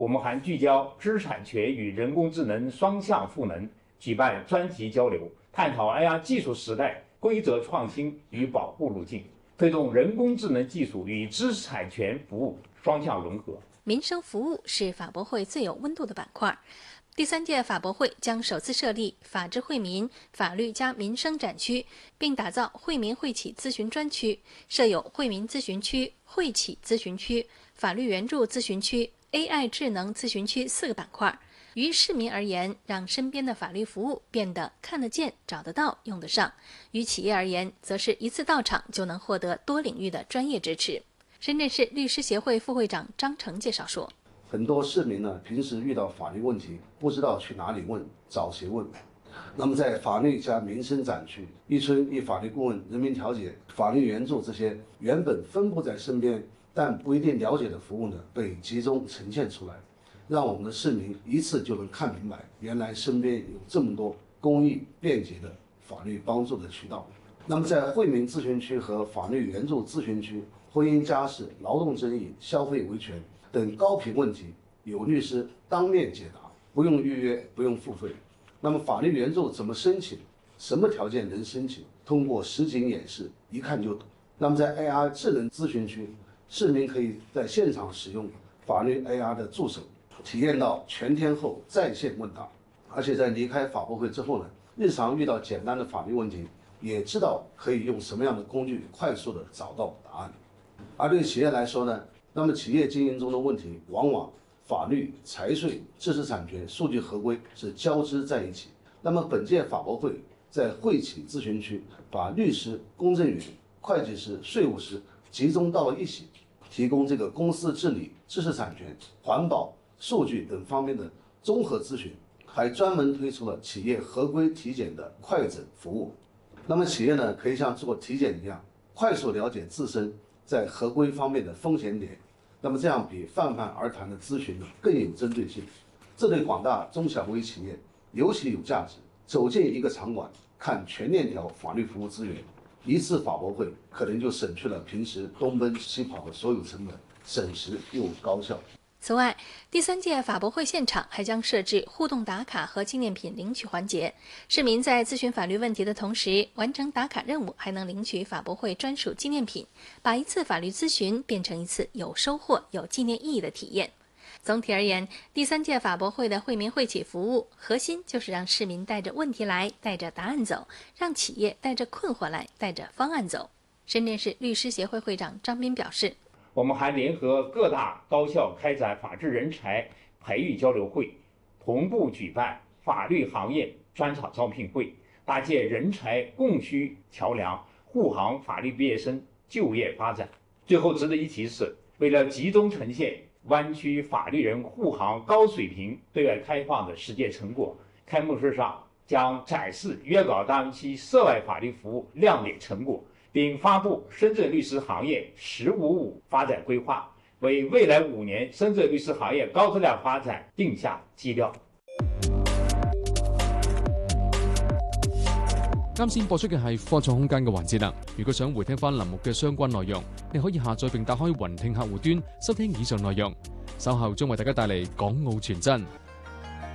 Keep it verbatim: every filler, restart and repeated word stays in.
我们还聚焦知识产权与人工智能双向赋能，举办专题交流，探讨 A R 技术时代规则创新与保护路径，推动人工智能技术与知识产权服务双向融合。 民生服务是法博会最有温度的板块。第三届法博会将首次设立法治惠民、法律加民生展区，并打造惠民惠企咨询专区，设有惠民咨询区、惠企咨询区、法律援助咨询区、A I 智能咨询区四个板块。于市民而言，让身边的法律服务变得看得见、找得到、用得上；于企业而言，则是一次到场就能获得多领域的专业支持。深圳市律师协会副会长张成介绍说， 很多市民呢，平时遇到法律问题，不知道去哪里问，找谁问。那么在法律加民生展区，一村一法律顾问、人民调解、法律援助这些原本分布在身边但不一定了解的服务呢，被集中呈现出来，让我们的市民一次就能看明白，原来身边有这么多公益便捷的法律帮助的渠道。那么在惠民咨询区和法律援助咨询区，婚姻家事、劳动争议、消费维权等高频问题，有律师当面解答，不用预约，不用付费。那么法律援助怎么申请？什么条件能申请？通过实景演示，一看就懂。那么在 A R 智能咨询区，市民可以在现场使用法律 A R 的助手，体验到全天候在线问答。而且在离开法博会之后呢，日常遇到简单的法律问题，也知道可以用什么样的工具快速的找到答案。而对企业来说呢，那么企业经营中的问题，往往法律、财税、知识产权、数据合规是交织在一起。那么本届法博会在惠企咨询区，把律师、公证员、会计师、税务师集中到了一起，提供这个公司治理、知识产权、环保、数据等方面的综合咨询，还专门推出了企业合规体检的快诊服务。那么企业呢，可以像做体检一样，快速了解自身在合规方面的风险点，那么这样比泛泛而谈的咨询呢更有针对性，这对广大中小微企业尤其有价值。走进一个场馆，看全链条法律服务资源，一次法博会可能就省去了平时东奔西跑的所有成本，省时又高效。 此外，第三届法博会现场还将设置互动打卡和纪念品领取环节。市民在咨询法律问题的同时，完成打卡任务，还能领取法博会专属纪念品，把一次法律咨询变成一次有收获、有纪念意义的体验。总体而言，第三届法博会的惠民惠企服务核心就是让市民带着问题来，带着答案走；让企业带着困惑来，带着方案走。深圳市律师协会会长张斌表示， 我们还联合各大高校开展法治人才培育交流会，同步举办法律行业专场招聘会，搭建人才供需桥梁，护航法律毕业生就业发展。最后值得一提是，为了集中呈现湾区法律人护航高水平对外开放的实践成果，开幕式上将展示约稿当期涉外法律服务亮点成果，并发布深圳律师行业“十五五”发展规划，为未来五年深圳律師行業高質量發展定下基調。 啱先播出嘅係科創空間嘅環節啦。如果想回聽翻欄目嘅相關內容，你可以下載並打開雲聽客戶端收聽以上內容。稍後將為大家帶嚟港澳傳真。